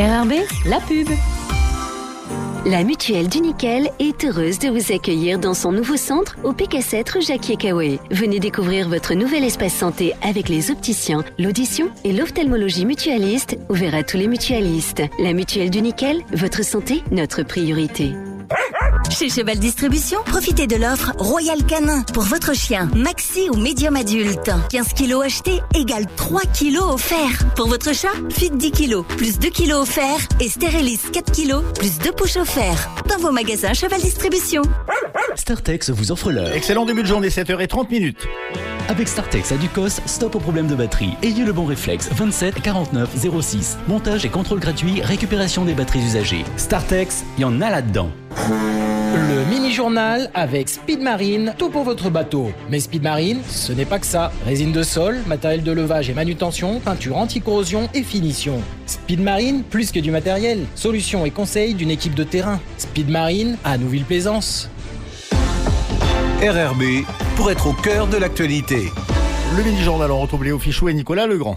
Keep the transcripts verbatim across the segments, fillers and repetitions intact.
R R B, la pub. La Mutuelle du Nickel est heureuse de vous accueillir dans son nouveau centre au P K sept rue Jacquier-Caoué. Venez découvrir votre nouvel espace santé avec les opticiens, l'audition et l'ophtalmologie mutualiste, ouvert à tous les mutualistes. La Mutuelle du Nickel, votre santé, notre priorité. Chez Cheval Distribution, profitez de l'offre Royal Canin pour votre chien, maxi ou médium adulte. quinze kilos achetés égale trois kilos offerts. Pour votre chat, Fit dix kilos plus deux kilos offerts et Sterilis quatre kilos plus deux couches offerts. Dans vos magasins Cheval Distribution. Startex vous offre l'heure. Excellent début de journée, sept heures trente minutes. Avec Startex à Ducos, stop au problème de batterie. Ayez le bon réflexe, vingt-sept quarante-neuf zéro six. Montage et contrôle gratuit, récupération des batteries usagées. Startex, il y en a là-dedans. Le mini-journal avec Speed Marine, tout pour votre bateau. Mais Speed Marine, ce n'est pas que ça. Résine de sol, matériel de levage et manutention, peinture anti-corrosion et finition. Speed Marine, plus que du matériel. Solutions et conseils d'une équipe de terrain. Speed Marine à Nouville-Plaisance. R R B, pour être au cœur de l'actualité. Le mini-journal, on retrouve Léo Fichou et Nicolas Legrand.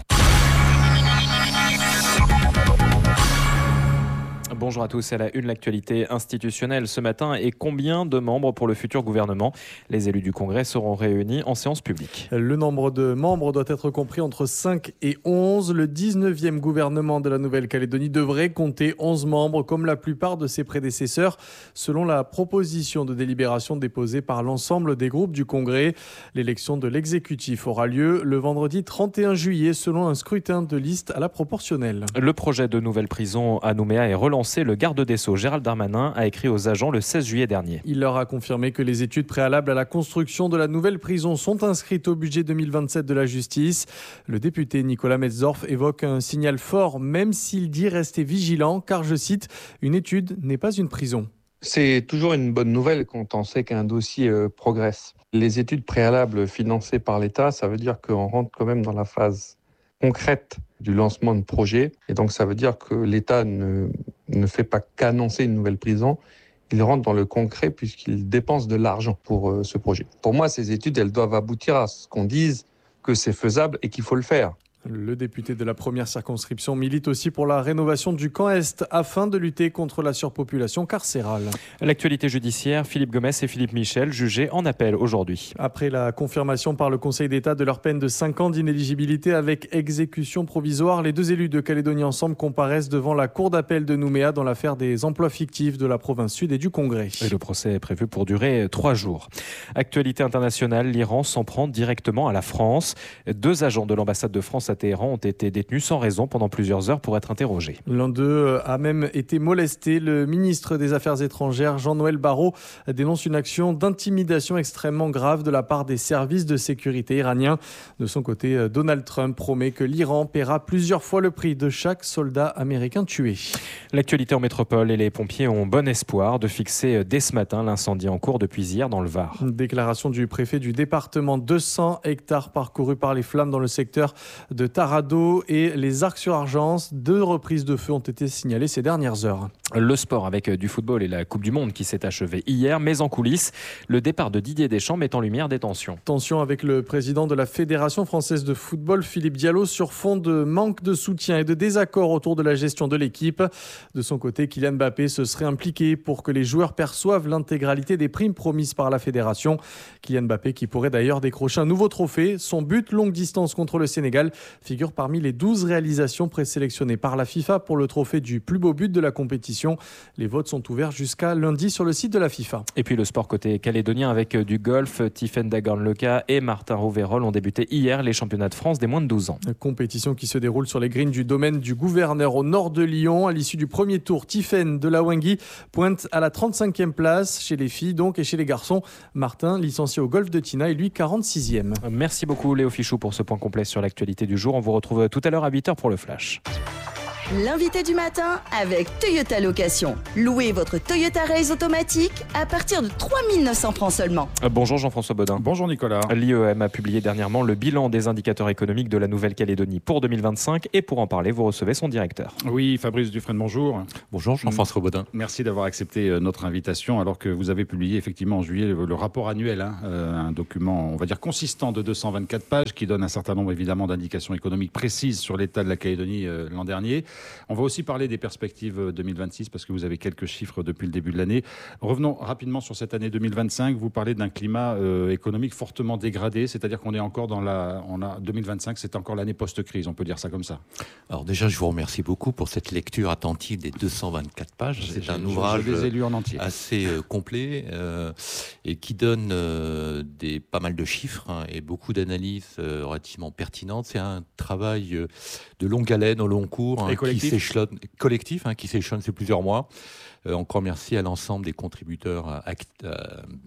Bonjour à tous, à la une, l'actualité institutionnelle ce matin et combien de membres pour le futur gouvernement? Les élus du Congrès seront réunis en séance publique. Le nombre de membres doit être compris entre cinq et onze. Le dix-neuvième gouvernement de la Nouvelle-Calédonie devrait compter onze membres comme la plupart de ses prédécesseurs selon la proposition de délibération déposée par l'ensemble des groupes du Congrès. L'élection de l'exécutif aura lieu le vendredi trente et un juillet selon un scrutin de liste à la proportionnelle. Le projet de nouvelle prison à Nouméa est relancé. Le garde des Sceaux, Gérald Darmanin, a écrit aux agents le seize juillet dernier. Il leur a confirmé que les études préalables à la construction de la nouvelle prison sont inscrites au budget deux mille vingt-sept de la justice. Le député Nicolas Metzdorf évoque un signal fort, même s'il dit rester vigilant, car, je cite, « une étude n'est pas une prison ». C'est toujours une bonne nouvelle quand on sait qu'un dossier euh, progresse. Les études préalables financées par l'État, ça veut dire qu'on rentre quand même dans la phase concrète du lancement de projet. Et donc, ça veut dire que l'État ne, ne fait pas qu'annoncer une nouvelle prison. Il rentre dans le concret puisqu'il dépense de l'argent pour euh, ce projet. Pour moi, ces études, elles doivent aboutir à ce qu'on dise que c'est faisable et qu'il faut le faire. Le député de la première circonscription milite aussi pour la rénovation du camp Est afin de lutter contre la surpopulation carcérale. L'actualité judiciaire, Philippe Gomes et Philippe Michel jugés en appel aujourd'hui. Après la confirmation par le Conseil d'État de leur peine de cinq ans d'inéligibilité avec exécution provisoire, les deux élus de Calédonie Ensemble comparaissent devant la cour d'appel de Nouméa dans l'affaire des emplois fictifs de la province sud et du Congrès. Et le procès est prévu pour durer trois jours. Actualité internationale, l'Iran s'en prend directement à la France. Deux agents de l'ambassade de France à Téhéran ont été détenus sans raison pendant plusieurs heures pour être interrogés. L'un d'eux a même été molesté. Le ministre des Affaires étrangères, Jean-Noël Barrot, dénonce une action d'intimidation extrêmement grave de la part des services de sécurité iraniens. De son côté, Donald Trump promet que l'Iran paiera plusieurs fois le prix de chaque soldat américain tué. L'actualité en métropole et les pompiers ont bon espoir de fixer dès ce matin l'incendie en cours depuis hier dans le Var. Déclaration du préfet du département, deux cents hectares parcourus par les flammes dans le secteur de Tarado et les Arcs-sur-Argence. Deux reprises de feu ont été signalées ces dernières heures. Le sport avec du football et la Coupe du Monde qui s'est achevée hier, mais en coulisses, le départ de Didier Deschamps met en lumière des tensions. Tensions avec le président de la Fédération française de football, Philippe Diallo, sur fond de manque de soutien et de désaccord autour de la gestion de l'équipe. De son côté, Kylian Mbappé se serait impliqué pour que les joueurs perçoivent l'intégralité des primes promises par la Fédération. Kylian Mbappé qui pourrait d'ailleurs décrocher un nouveau trophée. Son but longue distance contre le Sénégal figure parmi les douze réalisations présélectionnées par la FIFA pour le trophée du plus beau but de la compétition. Les votes sont ouverts jusqu'à lundi sur le site de la FIFA. Et puis le sport côté calédonien avec du golf. Tiffaine Dagan-Leca et Martin Rouveyrol ont débuté hier les championnats de France des moins de douze ans. Une compétition qui se déroule sur les greens du domaine du Gouverneur au nord de Lyon. À l'issue du premier tour, Tiffaine de la Wengui pointe à la trente-cinquième place chez les filles donc et chez les garçons. Martin, licencié au golf de Tina, est lui quarante-sixième. Merci beaucoup Léo Fichou pour ce point complet sur l'actualité du jour. On vous retrouve tout à l'heure à huit heures pour le Flash. L'invité du matin avec Toyota Location. Louez votre Toyota Race automatique à partir de trois mille neuf cents francs seulement. Bonjour Jean-François Bodin. Bonjour Nicolas. L'I E M a publié dernièrement le bilan des indicateurs économiques de la Nouvelle-Calédonie pour deux mille vingt-cinc et pour en parler, vous recevez son directeur. Oui, Fabrice Dufresne, bonjour. Bonjour Jean-François Bodin. Merci d'avoir accepté notre invitation alors que vous avez publié effectivement en juillet le, le rapport annuel, hein, euh, un document on va dire consistant de deux cent vingt-quatre pages qui donne un certain nombre évidemment d'indications économiques précises sur l'état de la Calédonie euh, l'an dernier. On va aussi parler des perspectives deux mille vingt-six parce que vous avez quelques chiffres depuis le début de l'année. Revenons rapidement sur cette année deux mille vingt-cinq. Vous parlez d'un climat euh, économique fortement dégradé, c'est-à-dire qu'on est encore dans la... On a, deux mille vingt-cinq, c'est encore l'année post-crise, on peut dire ça comme ça. Alors déjà, je vous remercie beaucoup pour cette lecture attentive des deux cent vingt-quatre pages. C'est un je, ouvrage je les ai lus en entier. assez euh, complet euh, et qui donne euh, des, pas mal de chiffres hein, et beaucoup d'analyses euh, relativement pertinentes. C'est un travail euh, de longue haleine, au long cours, hein, qui s'échelonne, collectif, hein, qui s'échelonne sur plusieurs mois. Euh, encore merci à l'ensemble des contributeurs euh, act, euh,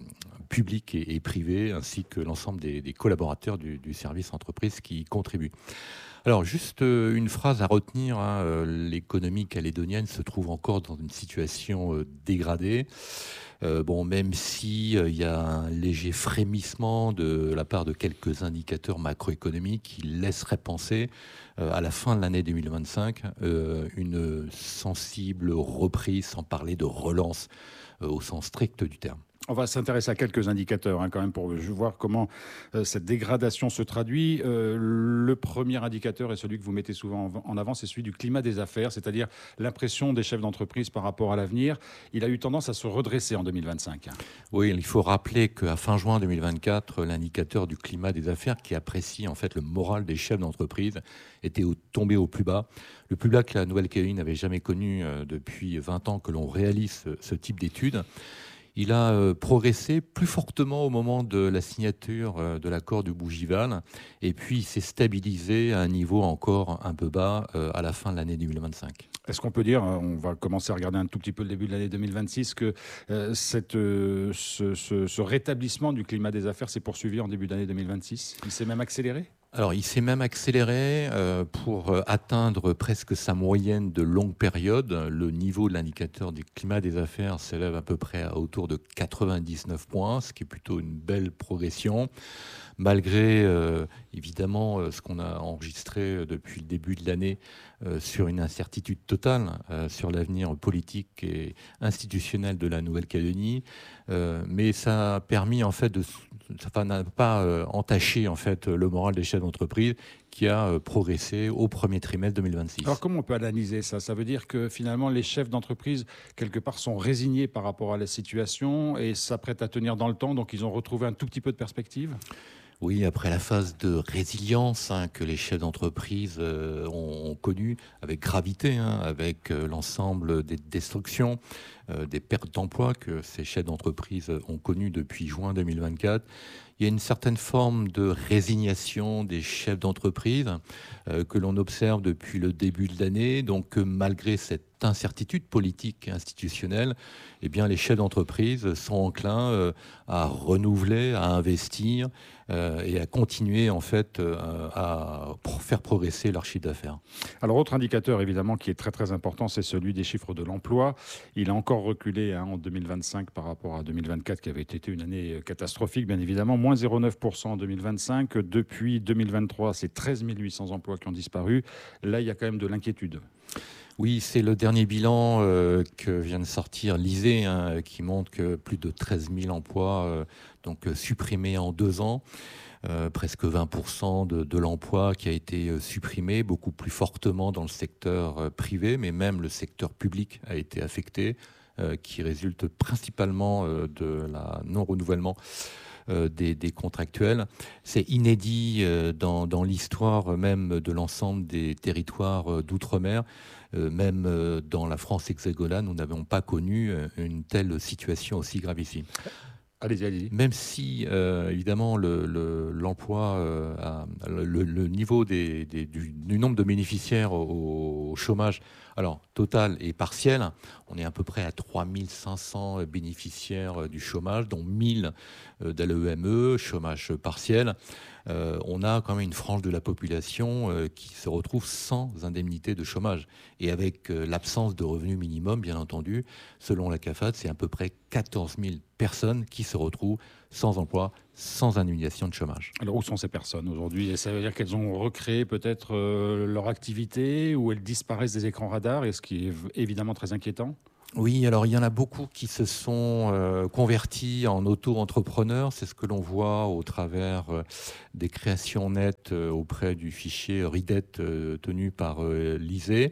publics et, et privés, ainsi que l'ensemble des, des collaborateurs du, du service entreprise qui y contribuent. Alors, juste euh, une phrase à retenir, hein, euh, l'économie calédonienne se trouve encore dans une situation euh, dégradée. Euh, bon, même si il euh, y a un léger frémissement de la part de quelques indicateurs macroéconomiques qui laisseraient penser euh, à la fin de l'année deux mille vingt-cinq euh, une sensible reprise, sans parler de relance euh, au sens strict du terme. On va s'intéresser à quelques indicateurs hein, quand même pour voir comment euh, cette dégradation se traduit. Euh, le premier indicateur est celui que vous mettez souvent en avant, c'est celui du climat des affaires, c'est-à-dire l'impression des chefs d'entreprise par rapport à l'avenir. Il a eu tendance à se redresser en deux mille vingt-cinq. Oui, il faut rappeler qu'à fin juin deux mille vingt-quatre, l'indicateur du climat des affaires qui apprécie en fait le moral des chefs d'entreprise était au, tombé au plus bas. Le plus bas que la Nouvelle-Calédonie n'avait jamais connu euh, depuis vingt ans que l'on réalise ce, ce type d'études. Il a euh, progressé plus fortement au moment de la signature euh, de l'accord de Bougival et puis il s'est stabilisé à un niveau encore un peu bas euh, à la fin de l'année deux mille vingt-cinq. Est-ce qu'on peut dire, on va commencer à regarder un tout petit peu le début de l'année deux mille vingt-six, que euh, cette, euh, ce, ce, ce rétablissement du climat des affaires s'est poursuivi en début d'année deux mille vingt-six? Il s'est même accéléré? Alors, il s'est même accéléré euh, pour euh, atteindre presque sa moyenne de longue période. Le niveau de l'indicateur du climat des affaires s'élève à peu près à autour de quatre-vingt-dix-neuf points, ce qui est plutôt une belle progression, malgré euh, évidemment euh, ce qu'on a enregistré depuis le début de l'année euh, sur une incertitude totale euh, sur l'avenir politique et institutionnel de la Nouvelle-Calédonie. Euh, mais ça a permis en fait de, ça n'a pas euh, entaché en fait le moral des chefs d'entreprise qui a euh, progressé au premier trimestre deux mille vingt-six. Alors comment on peut analyser ça? Ça veut dire que finalement les chefs d'entreprise quelque part sont résignés par rapport à la situation et s'apprêtent à tenir dans le temps, donc ils ont retrouvé un tout petit peu de perspective? Oui, après la phase de résilience hein, que les chefs d'entreprise euh, ont, ont connue avec gravité, hein, avec euh, l'ensemble des destructions, euh, des pertes d'emplois que ces chefs d'entreprise ont connues depuis juin deux mille vingt-quatre, il y a une certaine forme de résignation des chefs d'entreprise euh, que l'on observe depuis le début de l'année. Donc, euh, malgré cette incertitude politique et institutionnelle, eh bien, les chefs d'entreprise sont enclins euh, à renouveler, à investir euh, et à continuer en fait euh, à faire progresser leur chiffre d'affaires. Alors, autre indicateur évidemment qui est très très important, c'est celui des chiffres de l'emploi. Il a encore reculé hein, en deux mille vingt-cinq par rapport à deux mille vingt-quatre qui avait été une année catastrophique, bien évidemment. moins zéro virgule neuf pour cent en deux mille vingt-cinq. Depuis deux mille vingt-trois, c'est treize mille huit cents emplois qui ont disparu. Là, il y a quand même de l'inquiétude. Oui, c'est le dernier bilan euh, que vient de sortir l'I S E E, hein, qui montre que plus de treize mille emplois euh, donc, euh, supprimés en deux ans. Euh, presque vingt pour cent de, de l'emploi qui a été euh, supprimé, beaucoup plus fortement dans le secteur euh, privé, mais même le secteur public a été affecté, euh, qui résulte principalement euh, de la non-renouvellement euh, des, des contractuels. C'est inédit euh, dans, dans l'histoire même de l'ensemble des territoires euh, d'outre-mer. Euh, même euh, dans la France hexagonale, nous n'avons pas connu euh, une telle situation aussi gravissime. Allez-y, allez-y. Même si, euh, évidemment, le, le, l'emploi, euh, a, le, le niveau des, des, du, du nombre de bénéficiaires au, au chômage, alors total et partiel, on est à peu près à trois mille cinq cents bénéficiaires du chômage, dont mille d'L E M E, chômage partiel. Euh, on a quand même une frange de la population euh, qui se retrouve sans indemnité de chômage. Et avec euh, l'absence de revenu minimum, bien entendu, selon la CAFAD, c'est à peu près quatorze mille personnes qui se retrouvent sans emploi, sans indemnisation de chômage. Alors où sont ces personnes aujourd'hui? Ça veut dire qu'elles ont recréé peut-être euh, leur activité ou elles disparaissent des écrans radars, et ce qui est évidemment très inquiétant? Oui, alors il y en a beaucoup qui se sont euh, convertis en auto-entrepreneurs. C'est ce que l'on voit au travers euh, des créations nettes euh, auprès du fichier RIDET euh, tenu par euh, l'I S E E.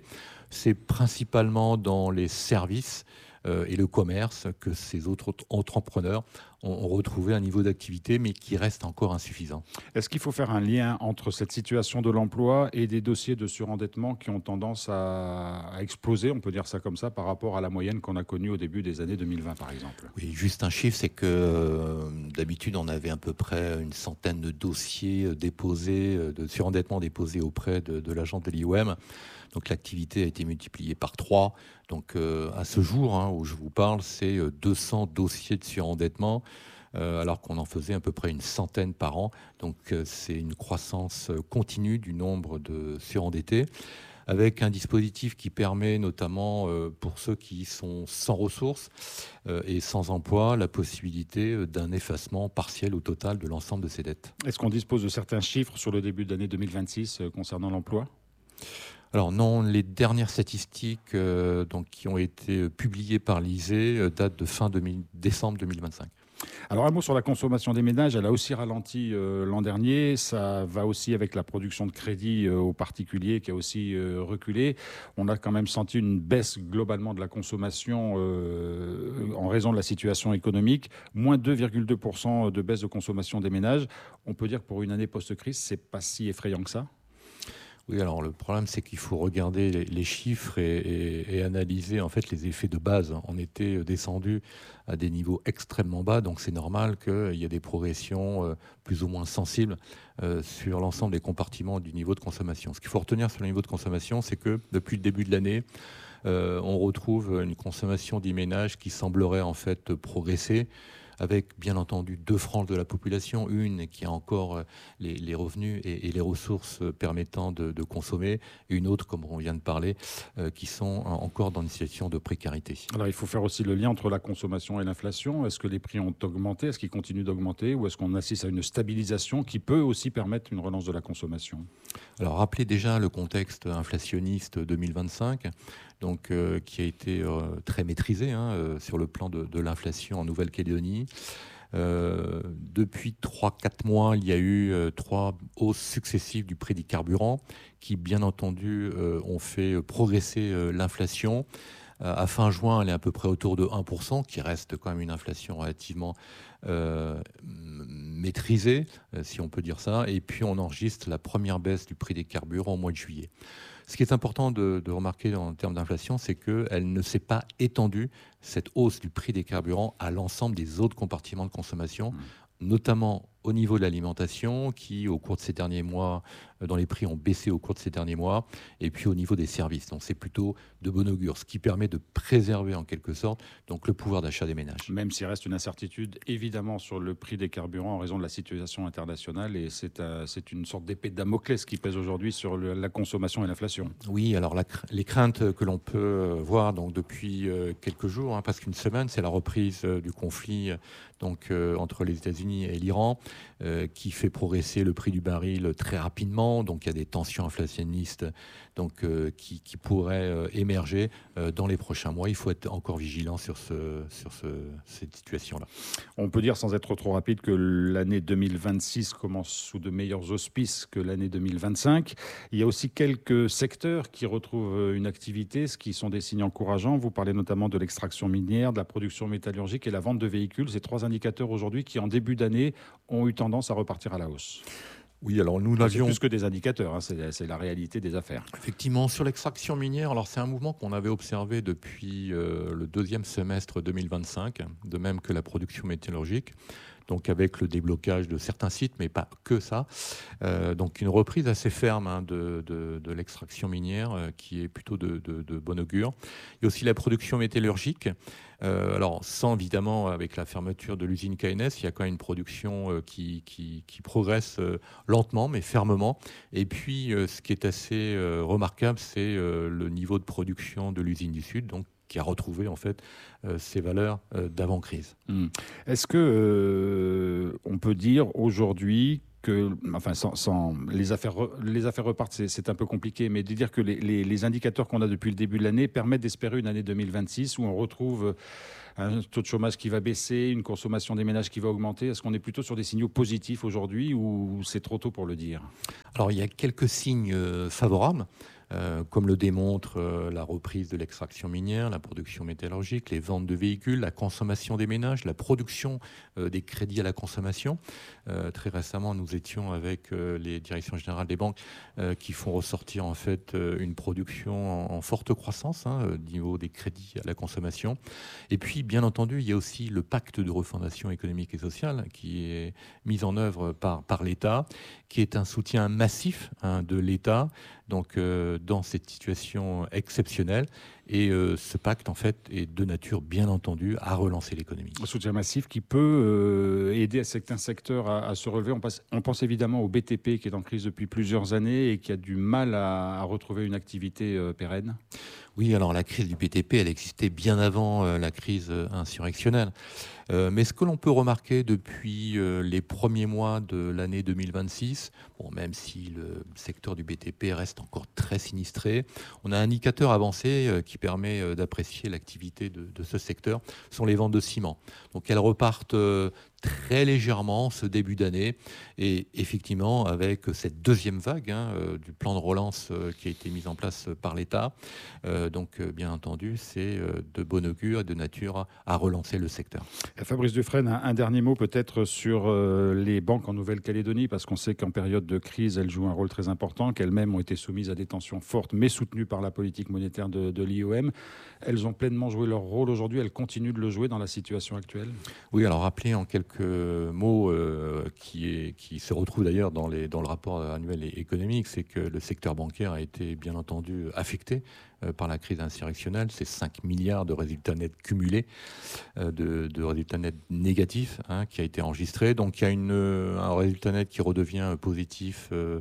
C'est principalement dans les services et le commerce que ces autres entrepreneurs ont retrouvé un niveau d'activité, mais qui reste encore insuffisant. Est-ce qu'il faut faire un lien entre cette situation de l'emploi et des dossiers de surendettement qui ont tendance à, à exploser, on peut dire ça comme ça, par rapport à la moyenne qu'on a connue au début des années deux mille vingt, par exemple? Oui, juste un chiffre, c'est que euh, d'habitude, on avait à peu près une centaine de dossiers déposés, de surendettement déposés auprès de, de l'agence de l'I O M. Donc l'activité a été multipliée par trois. Donc euh, à ce jour, hein, où je vous parle, c'est deux cents dossiers de surendettement, euh, alors qu'on en faisait à peu près une centaine par an. Donc euh, c'est une croissance continue du nombre de surendettés, avec un dispositif qui permet notamment euh, pour ceux qui sont sans ressources euh, et sans emploi, la possibilité d'un effacement partiel ou total de l'ensemble de ces dettes. Est-ce qu'on dispose de certains chiffres sur le début d'année deux mille vingt-six euh, concernant l'emploi ? Alors non, les dernières statistiques euh, donc, qui ont été publiées par l'I S E euh, datent de fin décembre deux mille vingt-cinq. Alors un mot sur la consommation des ménages, elle a aussi ralenti euh, l'an dernier, ça va aussi avec la production de crédit euh, aux particuliers qui a aussi euh, reculé. On a quand même senti une baisse globalement de la consommation euh, en raison de la situation économique, moins deux virgule deux pour cent de baisse de consommation des ménages. On peut dire que pour une année post-crise, c'est pas si effrayant que ça ? Oui, alors le problème, c'est qu'il faut regarder les, les chiffres et, et, et analyser en fait les effets de base. On était descendu à des niveaux extrêmement bas, donc c'est normal qu'il y ait des progressions euh, plus ou moins sensibles euh, sur l'ensemble des compartiments du niveau de consommation. Ce qu'il faut retenir sur le niveau de consommation, c'est que depuis le début de l'année, euh, on retrouve une consommation des ménages qui semblerait en fait progresser, avec bien entendu deux franges de la population, une qui a encore les, les revenus et, et les ressources permettant de, de consommer, et une autre, comme on vient de parler, euh, qui sont encore dans une situation de précarité. Alors il faut faire aussi le lien entre la consommation et l'inflation. Est-ce que les prix ont augmenté? Est-ce qu'ils continuent d'augmenter? Ou est-ce qu'on assiste à une stabilisation qui peut aussi permettre une relance de la consommation? Alors rappelez déjà le contexte inflationniste deux mille vingt-cinq, donc, euh, qui a été euh, très maîtrisé hein, euh, sur le plan de, de l'inflation en Nouvelle-Calédonie. Euh, depuis trois quatre mois, il y a eu euh, trois hausses successives du prix des carburants qui, bien entendu, euh, ont fait progresser euh, l'inflation. Euh, à fin juin, elle est à peu près autour de un pour cent, qui reste quand même une inflation relativement euh, maîtrisée, euh, si on peut dire ça. Et puis, on enregistre la première baisse du prix des carburants au mois de juillet. Ce qui est important de, de remarquer en termes d'inflation, c'est qu'elle ne s'est pas étendue, cette hausse du prix des carburants, à l'ensemble des autres compartiments de consommation, mmh. notamment au niveau de l'alimentation, qui, au cours de ces derniers mois, dans les prix ont baissé au cours de ces derniers mois, et puis au niveau des services. Donc c'est plutôt de bon augure, ce qui permet de préserver en quelque sorte donc, le pouvoir d'achat des ménages. Même s'il reste une incertitude évidemment sur le prix des carburants en raison de la situation internationale, et c'est, euh, c'est une sorte d'épée de Damoclès qui pèse aujourd'hui sur le, la consommation et l'inflation. Oui, alors la, les craintes que l'on peut voir donc, depuis euh, quelques jours, hein, parce qu'une semaine, c'est la reprise euh, du conflit donc, euh, entre les États-Unis et l'Iran, euh, qui fait progresser le prix du baril très rapidement. Donc il y a des tensions inflationnistes donc, euh, qui, qui pourraient euh, émerger euh, dans les prochains mois. Il faut être encore vigilant sur, ce, sur ce, cette situation-là. On peut dire sans être trop rapide que l'année deux mille vingt-six commence sous de meilleurs auspices que l'année deux mille vingt-cinq. Il y a aussi quelques secteurs qui retrouvent une activité, ce qui sont des signes encourageants. Vous parlez notamment de l'extraction minière, de la production métallurgique et la vente de véhicules. Ces trois indicateurs aujourd'hui qui, en début d'année, ont eu tendance à repartir à la hausse. Oui, alors nous l'avions... C'est plus que des indicateurs, hein, c'est, c'est la réalité des affaires. Effectivement, sur l'extraction minière, alors c'est un mouvement qu'on avait observé depuis euh, le deuxième semestre deux mille vingt-cinq, de même que la production métallurgique, donc avec le déblocage de certains sites, mais pas que ça. Euh, donc une reprise assez ferme hein, de, de, de l'extraction minière, euh, qui est plutôt de, de, de bon augure. Il y a aussi la production métallurgique. Euh, alors, sans évidemment, avec la fermeture de l'usine K N S, il y a quand même une production euh, qui, qui, qui progresse euh, lentement, mais fermement. Et puis, euh, ce qui est assez euh, remarquable, c'est euh, le niveau de production de l'usine du Sud, donc qui a retrouvé en fait euh, ses valeurs euh, d'avant-crise. Mmh. Est-ce que euh, on peut dire aujourd'hui que, enfin, sans, sans les affaires, les affaires repartent, c'est, c'est un peu compliqué, mais de dire que les, les, les indicateurs qu'on a depuis le début de l'année permettent d'espérer une année deux mille vingt-six où on retrouve un taux de chômage qui va baisser, une consommation des ménages qui va augmenter. Est-ce qu'on est plutôt sur des signaux positifs aujourd'hui ou c'est trop tôt pour le dire? Alors il y a quelques signes favorables. euh, comme le démontre euh, la reprise de l'extraction minière, la production métallurgique, les ventes de véhicules, la consommation des ménages, la production euh, des crédits à la consommation. Euh, très récemment, nous étions avec euh, les directions générales des banques euh, qui font ressortir en fait euh, une production en, en forte croissance hein, au niveau des crédits à la consommation. Et puis, bien entendu, il y a aussi le pacte de refondation économique et sociale qui est mis en œuvre par, par l'État, qui est un soutien massif hein, de l'État donc, euh, dans cette situation exceptionnelle. Et euh, ce pacte, en fait, est de nature, bien entendu, à relancer l'économie. Un soutien massif qui peut euh, aider certains secteurs à, à se relever. On, passe, on pense évidemment au B T P qui est en crise depuis plusieurs années et qui a du mal à, à retrouver une activité euh, pérenne. Oui, alors la crise du B T P, elle existait bien avant euh, la crise insurrectionnelle. Euh, mais ce que l'on peut remarquer depuis euh, les premiers mois de l'année deux mille vingt-six, bon, même si le secteur du B T P reste encore très sinistré, on a un indicateur avancé euh, qui permet euh, d'apprécier l'activité de, de ce secteur, sont les ventes de ciment. Donc elles repartent euh, très légèrement ce début d'année et effectivement avec cette deuxième vague hein, euh, du plan de relance euh, qui a été mis en place par l'État. Euh, donc euh, bien entendu, c'est euh, de bon augure et de nature à, à relancer le secteur. Fabrice Dufresne, un, un dernier mot peut-être sur euh, les banques en Nouvelle-Calédonie, parce qu'on sait qu'en période de crise, elles jouent un rôle très important, qu'elles-mêmes ont été soumises à des tensions fortes, mais soutenues par la politique monétaire de, de l'I O M. Elles ont pleinement joué leur rôle aujourd'hui, elles continuent de le jouer dans la situation actuelle. Oui, alors rappelez en quelques mots euh, qui, est, qui se retrouve d'ailleurs dans, les, dans le rapport annuel économique, c'est que le secteur bancaire a été bien entendu affecté euh, par la crise insurrectionnelle. C'est cinq milliards de résultats nets cumulés, euh, de, de résultats nets négatifs hein, qui a été enregistré. Donc il y a une, un résultat net qui redevient positif euh,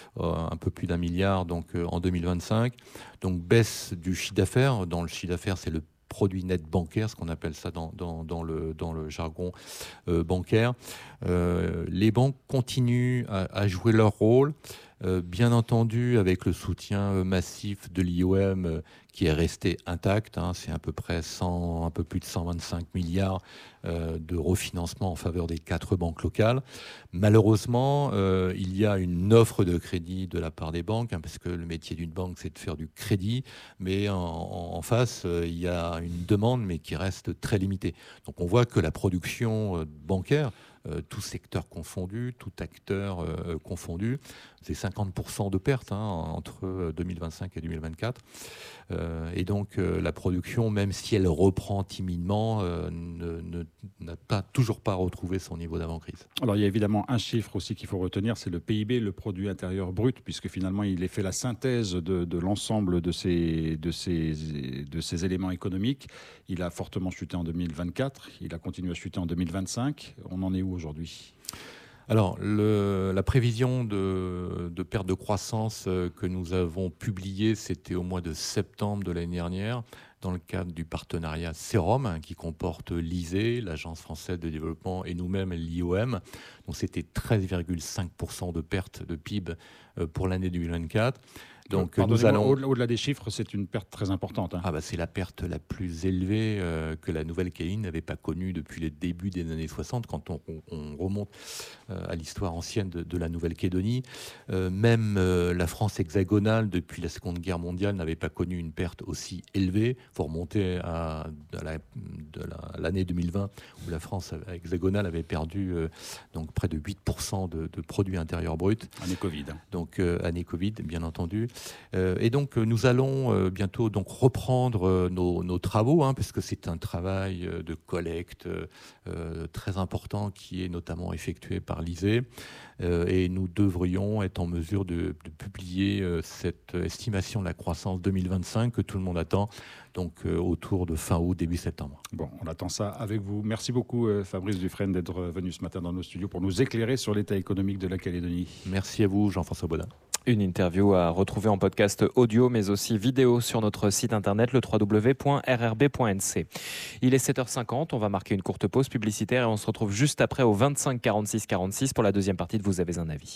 un peu plus d'un milliard donc, euh, en deux mille vingt-cinq. Donc baisse du chiffre d'affaires. Dans le chiffre d'affaires, c'est le produit net bancaire, ce qu'on appelle ça dans, dans, dans, le, dans le jargon euh, bancaire. Euh, les banques continuent à, à jouer leur rôle, euh, bien entendu avec le soutien massif de l'I O M euh, qui est resté intact. Hein, c'est à peu près cent, un peu plus de cent vingt-cinq milliards euh, de refinancement en faveur des quatre banques locales. Malheureusement, euh, il y a une offre de crédit de la part des banques, hein, parce que le métier d'une banque, c'est de faire du crédit, mais en, en, en face, euh, il y a une demande, mais qui reste très limitée. Donc on voit que la production euh, bancaire, Euh, tout secteur confondu, tout acteur euh, confondu. C'est cinquante pour cent de pertes hein, entre deux mille vingt-cinq et deux mille vingt-quatre. Euh, et donc euh, la production, même si elle reprend timidement, euh, ne, ne, n'a pas, toujours pas retrouvé son niveau d'avant-crise. Alors il y a évidemment un chiffre aussi qu'il faut retenir, c'est le P I B, le produit intérieur brut, puisque finalement il est fait la synthèse de, de l'ensemble de ces, de, ces, de ces éléments économiques. Il a fortement chuté en deux mille vingt-quatre, il a continué à chuter en deux mille vingt-cinq. On en est où aujourd'hui ? Alors, le, la prévision de, de perte de croissance que nous avons publiée, c'était au mois de septembre de l'année dernière, dans le cadre du partenariat Sérum, hein, qui comporte l'I S E, l'Agence française de développement, et nous-mêmes, l'I O M. Donc, c'était treize virgule cinq pour cent de perte de P I B pour l'année deux mille vingt-quatre. Donc, nous allons... Au-delà des chiffres, c'est une perte très importante. Hein. Ah bah, c'est la perte la plus élevée euh, que la Nouvelle-Calédonie n'avait pas connue depuis les débuts des années soixante, quand on, on, on remonte euh, à l'histoire ancienne de, de la Nouvelle-Calédonie. Euh, même euh, la France hexagonale, depuis la Seconde Guerre mondiale, n'avait pas connu une perte aussi élevée. Il faut remonter à, à, la, de la, à l'année deux mille vingt, où la France hexagonale avait perdu euh, donc près de huit pour cent de, de produits intérieurs bruts. Année Covid. Donc, euh, année Covid, bien entendu. Euh, et donc euh, nous allons euh, bientôt donc reprendre euh, nos, nos travaux, hein, parce que c'est un travail euh, de collecte euh, très important qui est notamment effectué par l'I S E, euh, et nous devrions être en mesure de, de publier euh, cette estimation de la croissance deux mille vingt-cinq que tout le monde attend, donc euh, autour de fin août, début septembre. Bon, on attend ça avec vous. Merci beaucoup euh, Fabrice Dufresne d'être venu ce matin dans nos studios pour nous éclairer sur l'état économique de la Calédonie. Merci à vous, Jean-François Baudin. Une interview à retrouver en podcast audio, mais aussi vidéo sur notre site internet, le w w w point r r b point n c. Il est sept heures cinquante, on va marquer une courte pause publicitaire et on se retrouve juste après au vingt-cinq quarante-six quarante-six pour la deuxième partie de Vous avez un avis.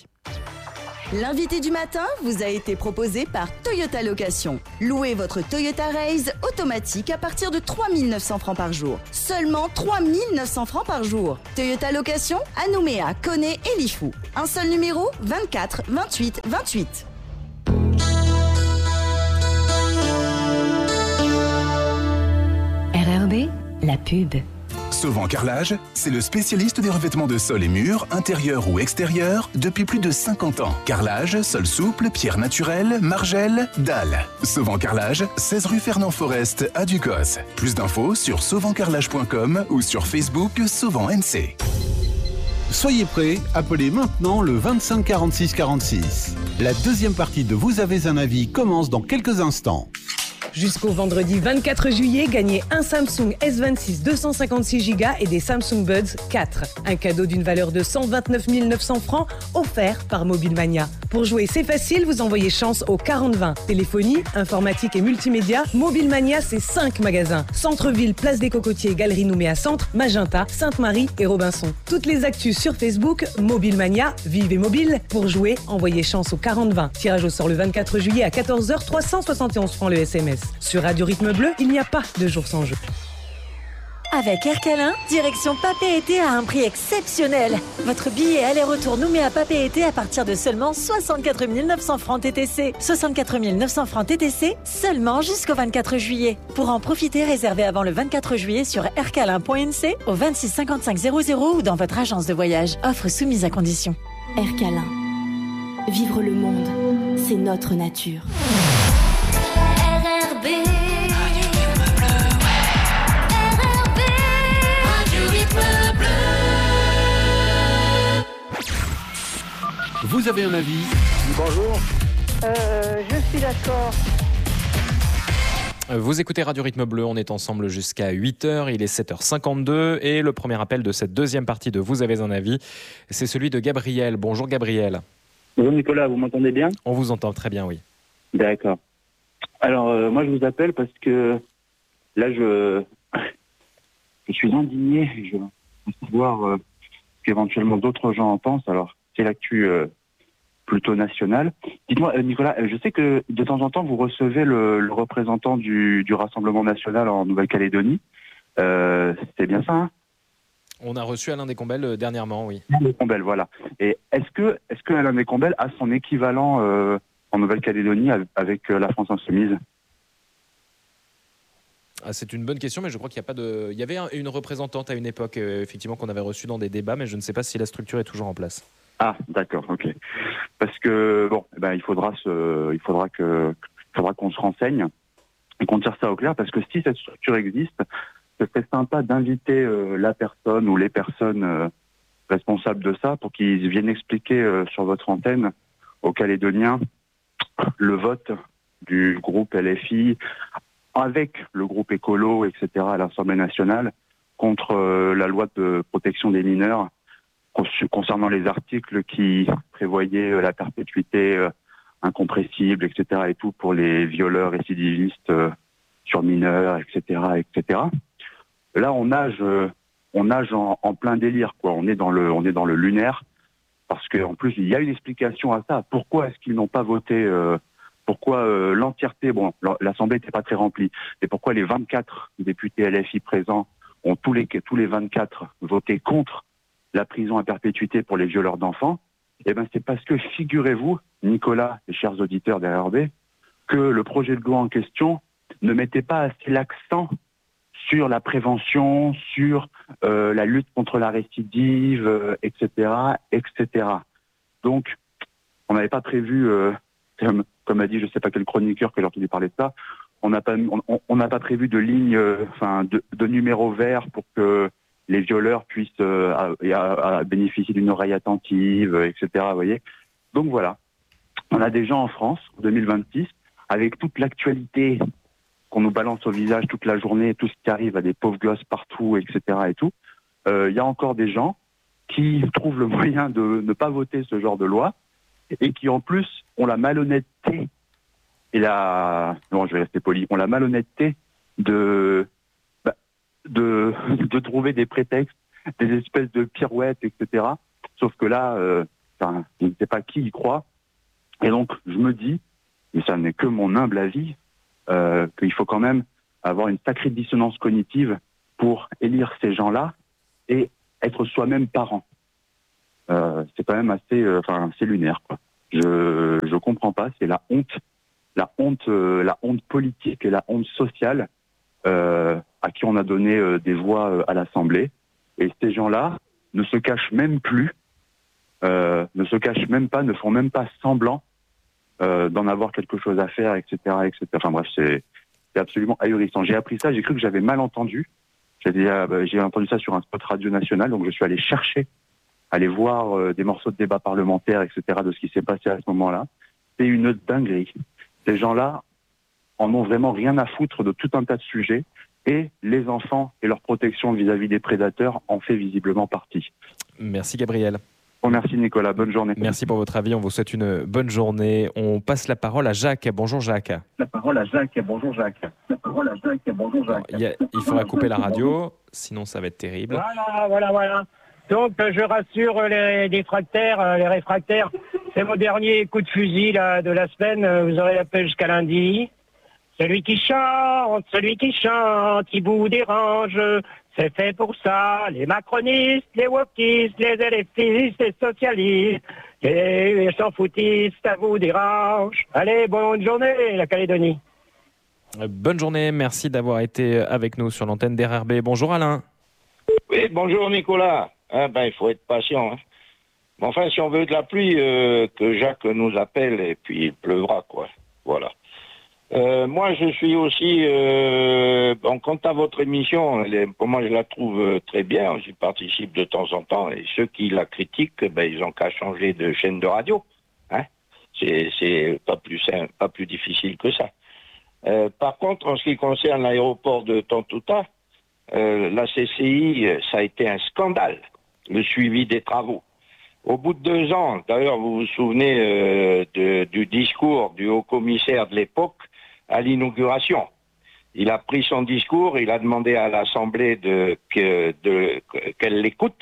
L'invité du matin vous a été proposé par Toyota Location. Louez votre Toyota Raze automatique à partir de trois mille neuf cents francs par jour. Seulement trois mille neuf cents francs par jour. Toyota Location à Nouméa, Koné et Lifou. Un seul numéro, vingt-quatre vingt-huit vingt-huit. la pub. Sauvant Carrelage, c'est le spécialiste des revêtements de sol et murs, intérieurs ou extérieurs, depuis plus de cinquante ans. Carrelage, sol souple, pierre naturelle, margelle, dalle. Sauvant Carrelage, seize rue Fernand Forest à Ducos. Plus d'infos sur sauvant carrelage point com ou sur Facebook Sauvant N C. Soyez prêts, appelez maintenant le vingt-cinq quarante-six quarante-six. La deuxième partie de Vous avez un avis commence dans quelques instants. Jusqu'au vendredi vingt-quatre juillet, gagnez un Samsung S vingt-six deux cent cinquante-six giga et des Samsung Buds quatre. Un cadeau d'une valeur de cent vingt-neuf mille neuf cents francs offert par Mobilemania. Pour jouer, c'est facile, vous envoyez chance au quarante vingt. Téléphonie, informatique et multimédia, Mobilemania, c'est cinq magasins. Centre-ville, Place des Cocotiers, Galerie Nouméa Centre, Magenta, Sainte-Marie et Robinson. Toutes les actus sur Facebook, Mobilemania, vivez mobile. Pour jouer, envoyez chance au quarante vingt. Tirage au sort le vingt-quatre juillet à quatorze heures, trois cent soixante et onze francs le S M S. Sur Radio Rythme Bleu, il n'y a pas de jour sans jeu. Avec Air Calin, direction Papeete à un prix exceptionnel. Votre billet aller-retour Nouméa Papeete à partir de seulement soixante-quatre mille neuf cents francs T T C. soixante-quatre mille neuf cents francs T T C seulement jusqu'au vingt-quatre juillet. Pour en profiter, réservez avant le vingt-quatre juillet sur aircalin point n c au vingt-six cinquante-cinq zéro zéro ou dans votre agence de voyage. Offre soumise à condition. Air Calin. Vivre le monde, c'est notre nature. R R B Vous avez un avis? Bonjour. Euh, je suis d'accord. Vous écoutez Radio Rythme Bleu, on est ensemble jusqu'à huit heures, il est sept heures cinquante-deux et le premier appel de cette deuxième partie de Vous avez un avis, c'est celui de Gabriel. Bonjour Gabriel. Bonjour Nicolas, vous m'entendez bien? On vous entend très bien, oui. D'accord. Alors euh, moi je vous appelle parce que là je, je suis indigné, je veux savoir euh, ce qu'éventuellement d'autres gens en pensent. Alors c'est l'actu euh, plutôt nationale. Dites-moi euh, Nicolas, je sais que de temps en temps vous recevez le, le représentant du, du Rassemblement national en Nouvelle-Calédonie. Euh, c'est bien ça, hein? On a reçu Alain Descombelles euh, dernièrement, oui. Alain Descombelles, voilà. Et est-ce que, est-ce que Alain Descombelles a son équivalent euh, en Nouvelle-Calédonie avec euh, la France Insoumise? Ah, c'est une bonne question, mais je crois qu'il n'y a pas de. Il y avait un, une représentante à une époque, euh, effectivement, qu'on avait reçue dans des débats, mais je ne sais pas si la structure est toujours en place. Ah, d'accord, ok. Parce que bon, eh ben, il faudra se, il faudra que, il faudra qu'on se renseigne et qu'on tire ça au clair, parce que si cette structure existe, ce serait sympa d'inviter euh, la personne ou les personnes euh, responsables de ça pour qu'ils viennent expliquer euh, sur votre antenne aux Calédoniens le vote du groupe L F I avec le groupe écolo, et cetera à l'Assemblée nationale contre euh, la loi de protection des mineurs concernant les articles qui prévoyaient la perpétuité euh, incompressible, et cetera et tout pour les violeurs récidivistes euh, sur mineurs, et cetera, et cetera. Là, on nage, euh, on nage en, en plein délire, quoi. On est dans le, on est dans le lunaire, parce qu'en plus, il y a une explication à ça. Pourquoi est-ce qu'ils n'ont pas voté euh, Pourquoi euh, l'entièreté, bon, l'Assemblée n'était pas très remplie, mais pourquoi les vingt-quatre députés L F I présents ont tous les, tous les vingt-quatre voté contre la prison à perpétuité pour les violeurs d'enfants? Eh bien, c'est parce que, figurez-vous, Nicolas et chers auditeurs d'R R B, que le projet de loi en question ne mettait pas assez l'accent sur la prévention, sur euh, la lutte contre la récidive, euh, et cetera, et cetera. Donc, on n'avait pas prévu, euh, comme, comme a dit je ne sais pas quel chroniqueur que j'ai entendu parler de ça, on n'a pas, on n'a pas prévu de ligne, enfin, euh, de, de numéro vert pour que les violeurs puissent euh, à, à, à bénéficier d'une oreille attentive, euh, et cetera. Vous voyez. Donc voilà, on a des gens en France, en deux mille vingt-six, avec toute l'actualité qu'on nous balance au visage toute la journée, tout ce qui arrive à des pauvres gosses partout, et cetera et tout. Il euh, y a encore des gens qui trouvent le moyen de ne pas voter ce genre de loi et qui en plus ont la malhonnêteté et la... Non, je vais rester poli. Ont la malhonnêteté de... De, de trouver des prétextes, des espèces de pirouettes, et cetera. Sauf que là, euh, enfin, je ne sais pas qui y croit. Et donc, je me dis, et ça n'est que mon humble avis, euh, qu'il faut quand même avoir une sacrée dissonance cognitive pour élire ces gens-là et être soi-même parent. Euh, c'est quand même assez, euh, enfin, c'est lunaire, quoi. Je je comprends pas. C'est la honte, la honte, euh, la honte politique et la honte sociale euh, à qui on a donné euh, des voix euh, à l'Assemblée. Et ces gens-là ne se cachent même plus, euh, ne se cachent même pas, ne font même pas semblant euh, d'en avoir quelque chose à faire, et cetera, et cetera. Enfin bref, c'est, c'est absolument ahurissant. J'ai appris ça, j'ai cru que j'avais mal entendu. J'ai, euh, j'ai entendu ça sur un spot radio national, donc je suis allé chercher, aller voir euh, des morceaux de débat parlementaire, et cetera, de ce qui s'est passé à ce moment-là. C'est une dinguerie. Ces gens-là en ont vraiment rien à foutre de tout un tas de sujets. Et les enfants et leur protection vis-à-vis des prédateurs en fait visiblement partie. Merci Gabriel. Bon, merci Nicolas, bonne journée. Merci pour votre avis, on vous souhaite une bonne journée. On passe la parole à Jacques. Bonjour Jacques. La parole à Jacques. Bonjour Jacques. La parole à Jacques. Bonjour Jacques. Il, y a, il faudra couper la radio, sinon ça va être terrible. Voilà, voilà, voilà. Donc je rassure les réfractaires, les réfractaires, c'est mon dernier coup de fusil là, de la semaine, vous aurez la paix jusqu'à lundi. Celui qui chante, celui qui chante, qui vous dérange, c'est fait pour ça. Les macronistes, les wokistes, les L F I S, les socialistes, les s'en-foutistes, ça vous dérange. Allez, bonne journée, la Calédonie. Bonne journée, merci d'avoir été avec nous sur l'antenne d'R R B. Bonjour Alain. Oui, bonjour Nicolas. Ah ben, il faut être patient. Hein. Mais enfin, si on veut de la pluie, euh, que Jacques nous appelle et puis il pleuvra, quoi. Voilà. Euh, moi, je suis aussi, euh, bon, quant à votre émission, elle, pour moi, je la trouve euh, très bien. J'y participe de temps en temps. Et ceux qui la critiquent, ben, ils n'ont qu'à changer de chaîne de radio. Hein, c'est, c'est pas plus simple, pas plus difficile que ça. Euh, par contre, en ce qui concerne l'aéroport de Tontouta, euh, la C C I, ça a été un scandale, le suivi des travaux. Au bout de deux ans, d'ailleurs, vous vous souvenez euh, de, du discours du haut-commissaire de l'époque à l'inauguration. Il a pris son discours, il a demandé à l'Assemblée de, que, de, qu'elle l'écoute,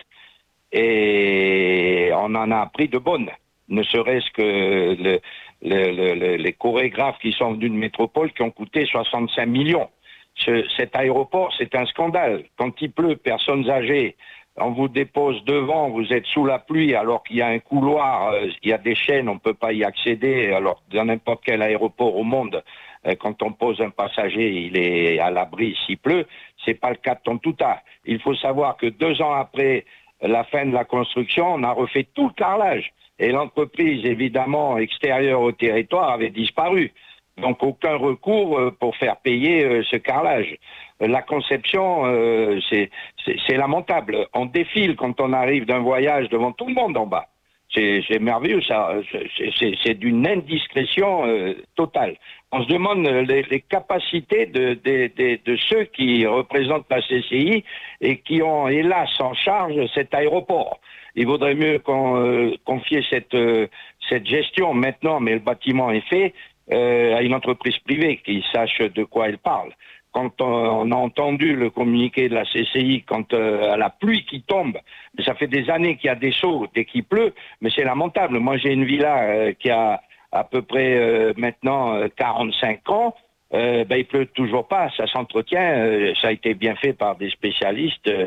et on en a appris de bonnes. Ne serait-ce que le, le, le, le, les chorégraphes qui sont venus de métropole qui ont coûté soixante-cinq millions. Ce, cet aéroport, c'est un scandale. Quand il pleut, personnes âgées, on vous dépose devant, vous êtes sous la pluie alors qu'il y a un couloir, euh, il y a des chaînes, on ne peut pas y accéder. Alors dans n'importe quel aéroport au monde, euh, quand on pose un passager, il est à l'abri s'il pleut. C'est pas le cas de Tontouta. Il faut savoir que deux ans après la fin de la construction, on a refait tout le carrelage. Et l'entreprise, évidemment, extérieure au territoire, avait disparu. Donc aucun recours euh, pour faire payer euh, ce carrelage. La conception, euh, c'est, c'est, c'est lamentable. On défile quand on arrive d'un voyage devant tout le monde en bas. C'est, c'est merveilleux, ça. C'est, c'est, c'est d'une indiscrétion euh, totale. On se demande les, les capacités de, de, de, de ceux qui représentent la C C I et qui ont, hélas, en charge cet aéroport. Il vaudrait mieux qu'on, euh, confier cette, euh, cette gestion maintenant, mais le bâtiment est fait, euh, à une entreprise privée qui sache de quoi elle parle. Quand on a entendu le communiqué de la C C I, quand euh, à la pluie qui tombe, ça fait des années qu'il y a des sauts dès qu'il pleut, mais c'est lamentable. Moi, j'ai une villa euh, qui a à peu près euh, maintenant euh, quarante-cinq ans. Euh, ben, il pleut toujours pas, ça s'entretient. Euh, ça a été bien fait par des spécialistes. Euh,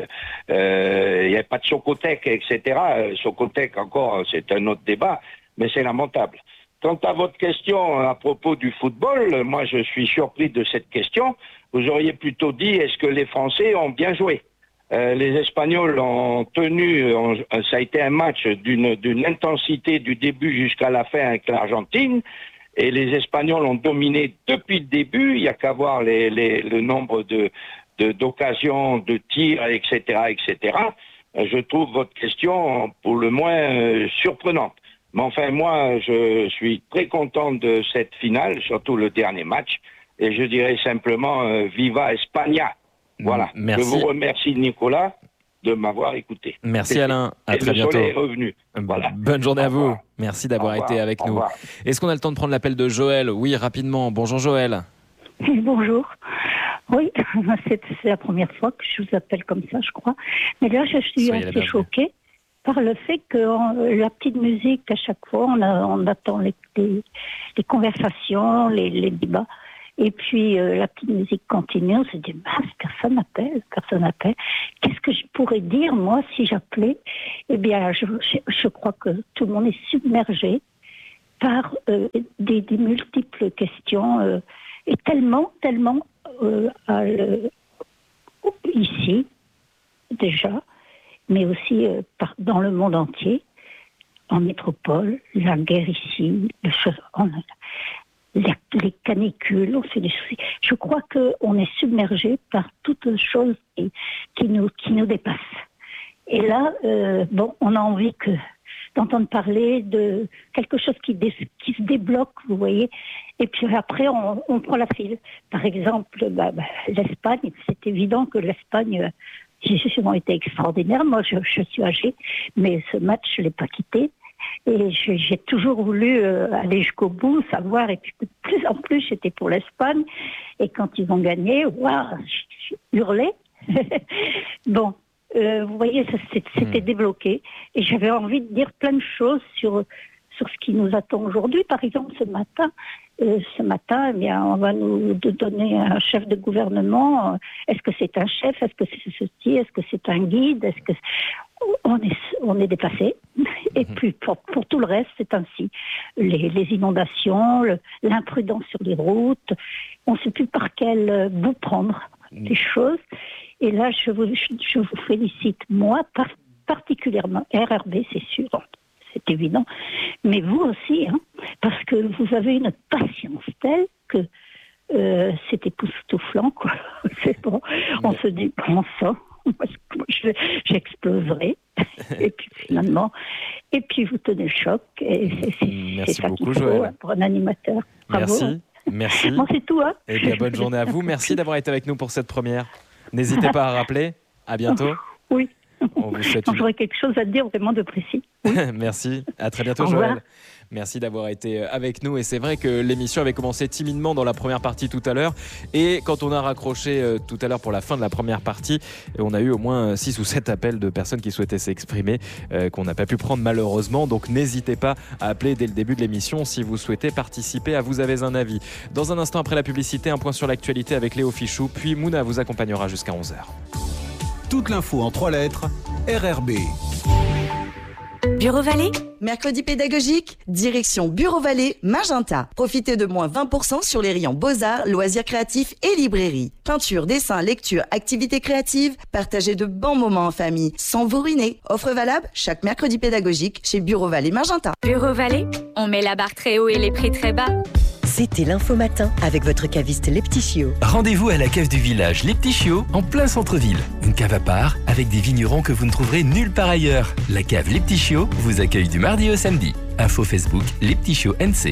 euh, il n'y a pas de Socotec, et cetera. Euh, Socotec encore, c'est un autre débat, mais c'est lamentable. Quant à votre question à propos du football, moi, je suis surpris de cette question. Vous auriez plutôt dit, est-ce que les Français ont bien joué ? euh, Les Espagnols ont tenu, ont, ça a été un match d'une, d'une intensité du début jusqu'à la fin avec l'Argentine, et les Espagnols ont dominé depuis le début. Il n'y a qu'à voir les, les, le nombre de, de, d'occasions, de tirs, et cetera, et cetera. Je trouve votre question pour le moins euh, surprenante. Mais enfin, moi, je suis très content de cette finale, surtout le dernier match. Et je dirais simplement euh, Viva España. Voilà. Merci. Je vous remercie, Nicolas, de m'avoir écouté. Merci Alain, à et très le bientôt. soleil est revenu. Voilà. Bonne journée Au à vous. revoir. Merci d'avoir Au revoir. été avec Au nous. revoir. Est-ce qu'on a le temps de prendre l'appel de Joël ? Oui, rapidement. Bonjour Joël. Bonjour. Oui, c'est, c'est la première fois que je vous appelle comme ça, je crois. Mais là, je suis Soyez la assez bienvenue. choquée par le fait que euh, la petite musique, à chaque fois, on, a, on attend les, les, les conversations, les, les débats. Et puis, euh, la petite musique continue, on se dit, mince, personne n'appelle, personne n'appelle. Qu'est-ce que je pourrais dire, moi, si j'appelais ? Eh bien, je, je, je crois que tout le monde est submergé par euh, des, des multiples questions, euh, et tellement, tellement euh, à le, ici, déjà, mais aussi euh, par, dans le monde entier, en métropole, la guerre ici, le, on, les, les canicules, on fait des soucis. Je crois qu'on est submergé par toutes choses qui, qui, nous, qui nous dépassent. Et là, euh, bon, on a envie que, d'entendre parler de quelque chose qui, dé, qui se débloque, vous voyez. Et puis après, on, on prend la file. Par exemple, bah, bah, l'Espagne, c'est évident que l'Espagne, ils ont été extraordinaires. Moi, je, je suis âgée, mais ce match, je ne l'ai pas quitté. Et je, j'ai toujours voulu euh, aller jusqu'au bout, savoir. Et puis, de plus en plus, j'étais pour l'Espagne. Et quand ils ont gagné, waouh, j'ai hurlé. Bon. Euh, vous voyez, ça, c'était mmh. débloqué. Et j'avais envie de dire plein de choses sur, sur ce qui nous attend aujourd'hui. Par exemple, ce matin, euh, ce matin, eh bien, on va nous donner un chef de gouvernement. Est-ce que c'est un chef? Est-ce que c'est ceci? Est-ce que c'est un guide? Est-ce que on est, on est dépassé. Et mmh. puis, pour, pour tout le reste, c'est ainsi. Les, les inondations, le, l'imprudence sur les routes. On ne sait plus par quel bout prendre mmh. les choses. Et là, je vous, je vous félicite, moi, par, particulièrement, R R B, c'est sûr, c'est évident, mais vous aussi, hein, parce que vous avez une patience telle que euh, c'est époustouflant, quoi. C'est bon, on se dit, bon sang, je, j'exploserai, et puis finalement, et puis vous tenez le choc, et c'est, c'est, Merci c'est ça beaucoup, qu'il faut Joël. pour un animateur. Bravo. Merci. Merci. Bon, c'est tout, hein. Et bien, bonne journée à vous. Merci d'avoir été avec nous pour cette première. N'hésitez pas à rappeler. À bientôt. Oui. On vous souhaite une... J'aurais quelque chose à dire vraiment de précis. Oui. Merci. À très bientôt, Au Joël. revoir. Merci d'avoir été avec nous. Et c'est vrai que l'émission avait commencé timidement dans la première partie tout à l'heure. Et quand on a raccroché euh, tout à l'heure pour la fin de la première partie, on a eu au moins six ou sept appels de personnes qui souhaitaient s'exprimer, euh, qu'on n'a pas pu prendre malheureusement. Donc n'hésitez pas à appeler dès le début de l'émission si vous souhaitez participer à Vous avez un avis. Dans un instant après la publicité, un point sur l'actualité avec Léo Fichou. Puis Mouna vous accompagnera jusqu'à onze heures. Toute l'info en trois lettres, R R B. Bureau Vallée, mercredi pédagogique, direction Bureau Vallée, Magenta. Profitez de moins vingt pour cent sur les rayons Beaux-Arts, Loisirs créatifs et librairie. Peinture, dessin, lecture, activités créatives, partagez de bons moments en famille, sans vous ruiner. Offre valable chaque mercredi pédagogique chez Bureau Vallée, Magenta. Bureau Vallée, on met la barre très haut et les prix très bas. C'était l'info matin avec votre caviste Les Petits Chiots. Rendez-vous à la cave du village Les Petits Chiots, en plein centre-ville. Une cave à part avec des vignerons que vous ne trouverez nulle part ailleurs. La cave Les Petits Chiots vous accueille du mardi au samedi. Info Facebook Les Petits Chiots N C.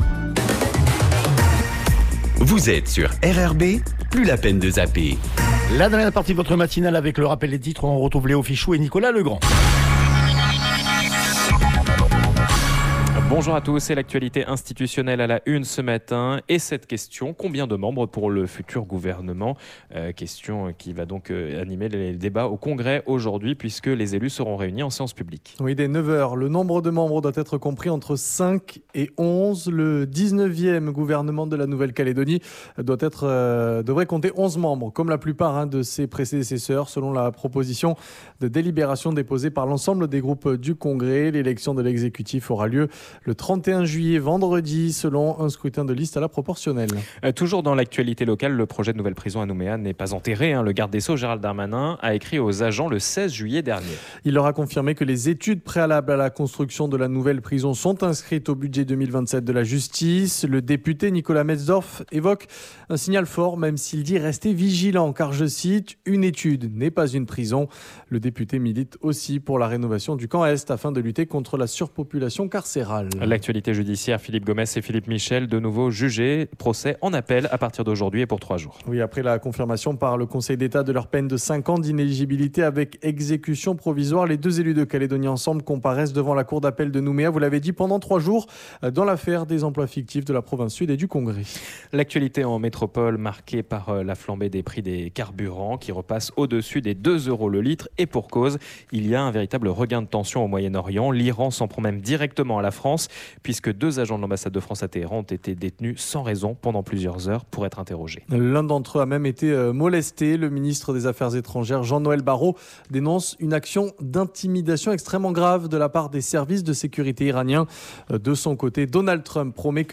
Vous êtes sur R R B, plus la peine de zapper. La dernière partie de votre matinale avec le rappel des titres, on retrouve Léo Fichou et Nicolas Legrand. Bonjour à tous, c'est l'actualité institutionnelle à la une ce matin et cette question, combien de membres pour le futur gouvernement? euh, Question qui va donc euh, animer les débats au Congrès aujourd'hui puisque les élus seront réunis en séance publique. Oui, dès neuf heures, le nombre de membres doit être compris entre cinq et onze. Le dix-neuvième gouvernement de la Nouvelle-Calédonie doit être, euh, devrait compter onze membres, comme la plupart hein, de ses prédécesseurs, selon la proposition de délibération déposée par l'ensemble des groupes du Congrès. L'élection de l'exécutif aura lieu le trente et un juillet, vendredi, selon un scrutin de liste à la proportionnelle. Euh, toujours dans l'actualité locale, le projet de nouvelle prison à Nouméa n'est pas enterré. Hein. Le garde des Sceaux, Gérald Darmanin, a écrit aux agents le seize juillet dernier. Il leur a confirmé que les études préalables à la construction de la nouvelle prison sont inscrites au budget deux mille vingt-sept de la justice. Le député Nicolas Metzdorf évoque un signal fort, même s'il dit rester vigilant, car je cite, une étude n'est pas une prison. Le député milite aussi pour la rénovation du camp Est afin de lutter contre la surpopulation carcérale. L'actualité judiciaire, Philippe Gomes et Philippe Michel, de nouveau jugés, procès en appel à partir d'aujourd'hui et pour trois jours. Oui, après la confirmation par le Conseil d'État de leur peine de cinq ans d'inéligibilité avec exécution provisoire, les deux élus de Calédonie Ensemble comparaissent devant la cour d'appel de Nouméa, vous l'avez dit, pendant trois jours dans l'affaire des emplois fictifs de la province sud et du Congrès. L'actualité en métropole marquée par la flambée des prix des carburants qui repasse au-dessus des deux euros le litre et pour cause, il y a un véritable regain de tension au Moyen-Orient. L'Iran s'en prend même directement à la France puisque deux agents de l'ambassade de France à Téhéran ont été détenus sans raison pendant plusieurs heures pour être interrogés. L'un d'entre eux a même été molesté. Le ministre des Affaires étrangères, Jean-Noël Barrot, dénonce une action d'intimidation extrêmement grave de la part des services de sécurité iraniens. De son côté, Donald Trump promet que